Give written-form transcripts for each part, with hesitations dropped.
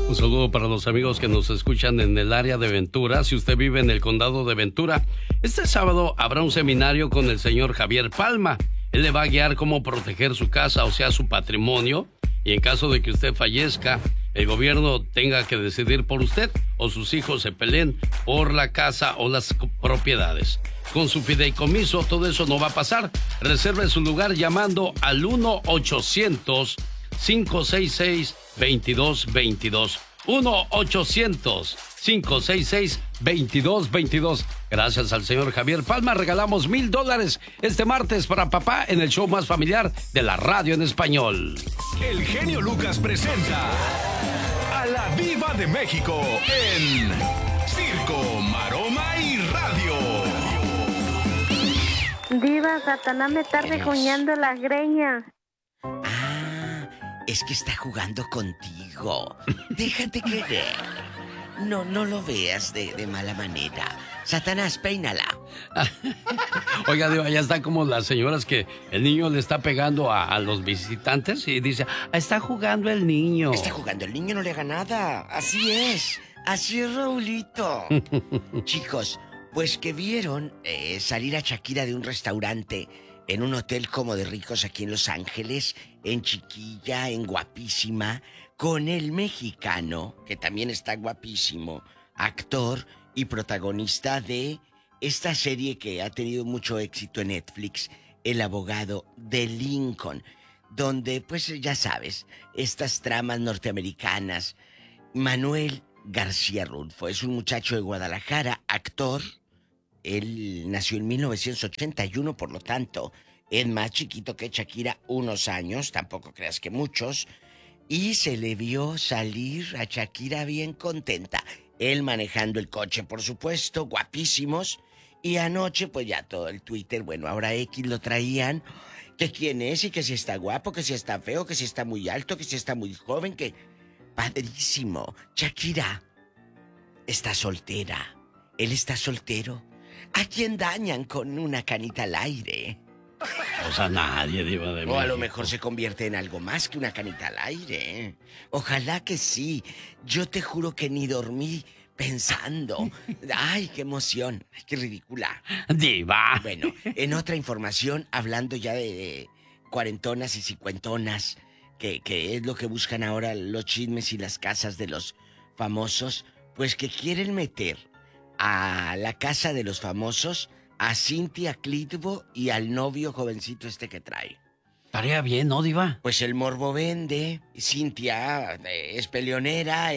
Un saludo para los amigos que nos escuchan en el área de Ventura. Si usted vive en el condado de Ventura, este sábado habrá un seminario con el señor Javier Palma. Él le va a guiar cómo proteger su casa, o sea, su patrimonio. Y en caso de que usted fallezca, el gobierno tenga que decidir por usted o sus hijos se peleen por la casa o las propiedades. Con su fideicomiso, todo eso no va a pasar. Reserve su lugar llamando al 1-800-566-2222. 1-800-566-2222. Gracias al señor Javier Palma, regalamos $1,000 este martes para papá en el show más familiar de la radio en español. El genio Lucas presenta a la Diva de México en Circo, Maroma y Radio. Diva, Satanás me está rejuñando las greñas. Es que está jugando contigo. Déjate querer. No lo veas de mala manera. Satanás, peínala. Oiga, Diva, ya está como las señoras que el niño le está pegando a los visitantes y dice, está jugando el niño. Está jugando el niño, no le haga nada. Así es. Así es, Raulito. Chicos, pues que vieron salir a Shakira de un restaurante en un hotel como de ricos aquí en Los Ángeles, en Chiquilla, en Guapísima, con el mexicano, que también está guapísimo, actor y protagonista de esta serie que ha tenido mucho éxito en Netflix, El abogado de Lincoln, donde, pues ya sabes, estas tramas norteamericanas. Manuel García Rulfo es un muchacho de Guadalajara, actor. Él nació en 1981, por lo tanto, es más chiquito que Shakira unos años, tampoco creas que muchos, y se le vio salir a Shakira bien contenta. Él manejando el coche, por supuesto, guapísimos, y anoche, pues ya todo el Twitter, bueno, ahora X lo traían, que quién es y que si está guapo, que si está feo, que si está muy alto, que si está muy joven, que... Padrísimo. Shakira está soltera, él está soltero. ¿A quién dañan con una canita al aire? O sea, nadie, Diva de México. O a lo mejor se convierte en algo más que una canita al aire. Ojalá que sí. Yo te juro que ni dormí pensando. Ay, qué emoción. Ay, qué ridícula. Diva. Bueno, en otra información, hablando ya de cuarentonas y cincuentonas, que es lo que buscan ahora los chismes y las casas de los famosos, pues que quieren meter a la casa de los famosos a Cynthia Clitbo y al novio jovencito este que trae. Estaría bien, ¿no, Diva? Pues el morbo vende. Cynthia es peleonera,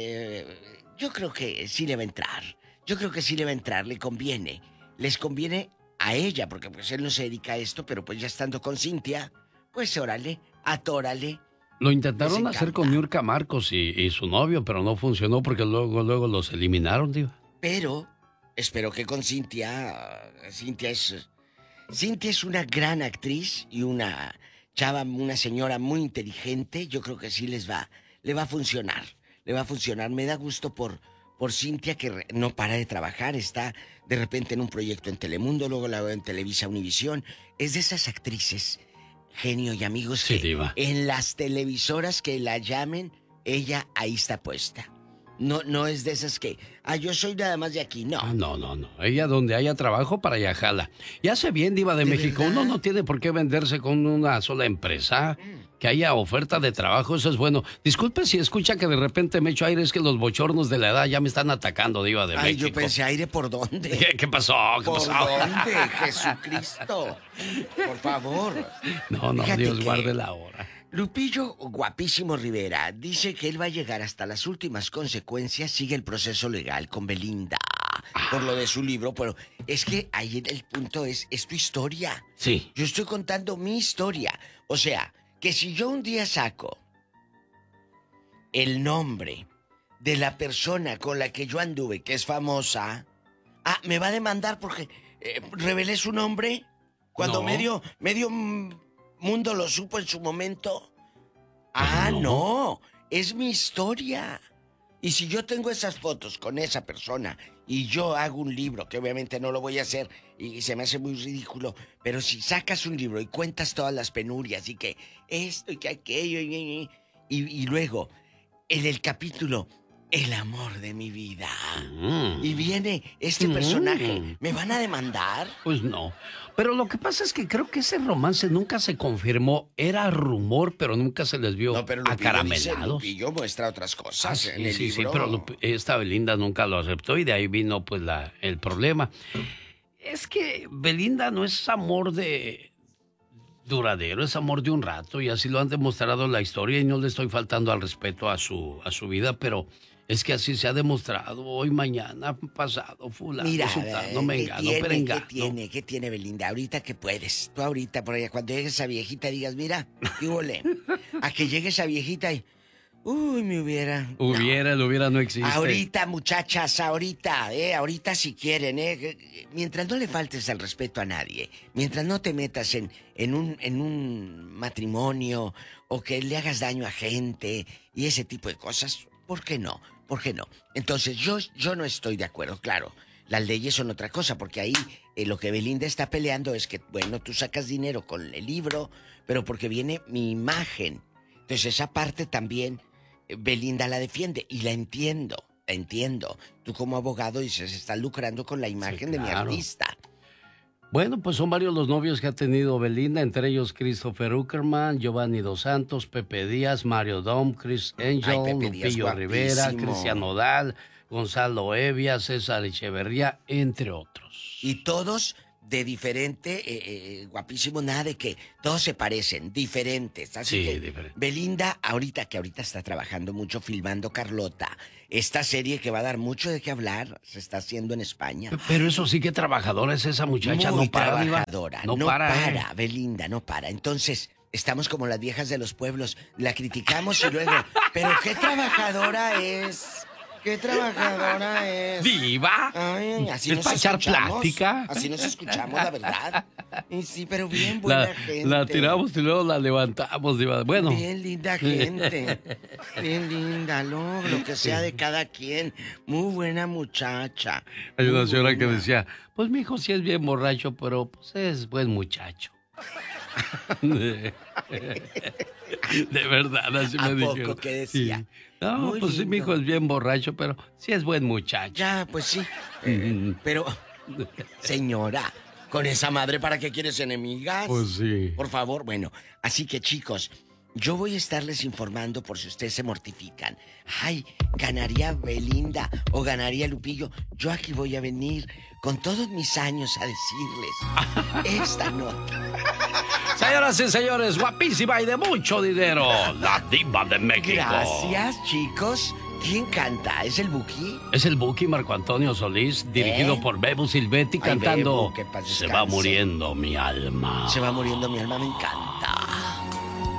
yo creo que sí le va a entrar. Yo creo que sí le va a entrar, le conviene. Les conviene a ella, porque pues él no se dedica a esto, pero pues ya estando con Cynthia, pues órale, atórale. Lo intentaron hacer con Niurka Marcos y su novio, pero no funcionó porque luego los eliminaron, Diva. Pero espero que con Cynthia es una gran actriz y una chava, una señora muy inteligente. Yo creo que sí le va a funcionar. Le va a funcionar. Me da gusto por Cynthia, que no para de trabajar. Está de repente en un proyecto en Telemundo, luego la veo en Televisa Univisión. Es de esas actrices, genio y amigos, sí, que Diva, en las televisoras que la llamen, ella ahí está puesta. No es de esas que, yo soy nada más de aquí, no. No. Ella donde haya trabajo, para allá jala. Y hace bien, Diva de México. ¿Verdad? Uno no tiene por qué venderse con una sola empresa. Que haya oferta de trabajo, eso es bueno. Disculpe si escucha que de repente me echo aire, es que los bochornos de la edad ya me están atacando, Diva de México. Yo pensé, ¿aire por dónde? ¿Qué pasó? ¿Por dónde? Jesucristo. Por favor. No, Fíjate Dios que guarde la hora. Lupillo Guapísimo Rivera dice que él va a llegar hasta las últimas consecuencias, sigue el proceso legal con Belinda por lo de su libro, pero es que ahí el punto es tu historia. Sí. Yo estoy contando mi historia. O sea, que si yo un día saco el nombre de la persona con la que yo anduve, que es famosa, me va a demandar porque revelé su nombre cuando No. medio mundo lo supo en su momento. No. No, es mi historia. Y si yo tengo esas fotos con esa persona y yo hago un libro, que obviamente no lo voy a hacer y se me hace muy ridículo, pero si sacas un libro y cuentas todas las penurias y que esto y que aquello y luego en el capítulo El amor de mi vida. Y viene este personaje. ¿Me van a demandar? Pues no. Pero lo que pasa es que creo que ese romance nunca se confirmó. Era rumor, pero nunca se les vio acaramelados. Lupillo muestra otras cosas en el libro. Sí, pero esta Belinda nunca lo aceptó y de ahí vino pues el problema. Es que Belinda no es amor duradero, es amor de un rato y así lo han demostrado la historia y no le estoy faltando al respeto a su vida, pero es que así se ha demostrado hoy, mañana, pasado, fulano, sultano, mengano, perengano. ¿Qué tiene Belinda? Ahorita que puedes, tú ahorita por allá, cuando llegues a viejita digas, mira, ¿qué huele? A que llegues a viejita y... Uy, me hubiera... El hubiera no existe. Ahorita, muchachas, ahorita si quieren, mientras no le faltes el respeto a nadie, mientras no te metas en un matrimonio o que le hagas daño a gente y ese tipo de cosas, ¿por qué no? ¿Por qué no? Entonces, yo no estoy de acuerdo, claro. Las leyes son otra cosa, porque ahí lo que Belinda está peleando es que, bueno, tú sacas dinero con el libro, pero porque viene mi imagen. Entonces, esa parte también Belinda la defiende y la entiendo. Tú como abogado dices, estás lucrando con la imagen de mi artista. Bueno, pues son varios los novios que ha tenido Belinda, entre ellos Christopher Uckerman, Giovanni Dos Santos, Pepe Díaz, Mario Dom, Chris Angel, Lupillo Rivera, Cristian Nodal, Gonzalo Evia, César Echeverría, entre otros. Y todos de diferente, guapísimo, nada de que todos se parecen, diferentes. Así que diferente. Belinda, ahorita está trabajando mucho filmando Carlota, esta serie que va a dar mucho de qué hablar, se está haciendo en España. Pero eso sí que trabajadora es esa muchacha, muy no para. Trabajadora, no para, Belinda, no para. Entonces, estamos como las viejas de los pueblos, la criticamos y luego, pero qué trabajadora es. ¡Qué trabajadora es! ¡Diva! Ay, así ¿Es para echar plática? Así nos escuchamos, la verdad. Y sí, pero bien buena gente. La tiramos y luego la levantamos, Diva. Bueno. Bien linda gente. Bien linda, lo que sea de cada quien. Muy buena muchacha. Hay una señora que decía, pues mi hijo sí es bien borracho, pero pues es buen muchacho. De verdad, así me dijeron. ¿A poco qué decía? Sí. No, muy pues sí, mi hijo es bien borracho, pero sí es buen muchacho. Ya, pues sí. Pero, señora, con esa madre, ¿para qué quieres enemigas? Pues sí. Por favor, bueno, así que chicos, yo voy a estarles informando por si ustedes se mortifican. Ay, ganaría Belinda o ganaría Lupillo. Yo aquí voy a venir con todos mis años a decirles esta nota. Señoras y señores, guapísima y de mucho dinero, la Diva de México. Gracias, chicos. ¿Quién canta? ¿Es el Buki? Es el Buki Marco Antonio Solís, dirigido por Bebo Silvetti, cantando Bebo, Se va muriendo mi alma. Se va muriendo mi alma, me encanta.